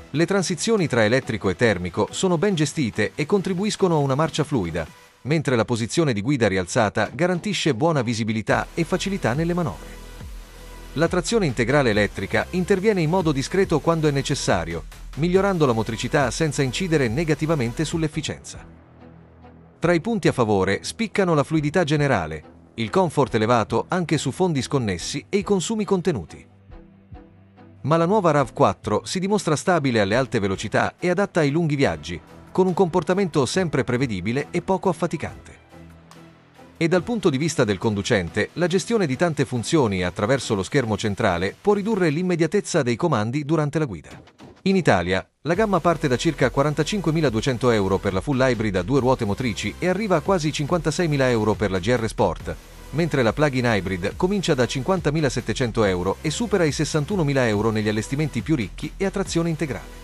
Le transizioni tra elettrico e termico sono ben gestite e contribuiscono a una marcia fluida, mentre la posizione di guida rialzata garantisce buona visibilità e facilità nelle manovre. La trazione integrale elettrica interviene in modo discreto quando è necessario, migliorando la motricità senza incidere negativamente sull'efficienza. Tra i punti a favore spiccano la fluidità generale, il comfort elevato anche su fondi sconnessi e i consumi contenuti. Ma la nuova RAV4 si dimostra stabile alle alte velocità e adatta ai lunghi viaggi, con un comportamento sempre prevedibile e poco affaticante. E dal punto di vista del conducente, la gestione di tante funzioni attraverso lo schermo centrale può ridurre l'immediatezza dei comandi durante la guida. In Italia, la gamma parte da circa 45.200 euro per la full hybrid a 2 ruote motrici e arriva a quasi 56.000 euro per la GR Sport, mentre la plug-in hybrid comincia da 50.700 euro e supera i 61.000 euro negli allestimenti più ricchi e a trazione integrale.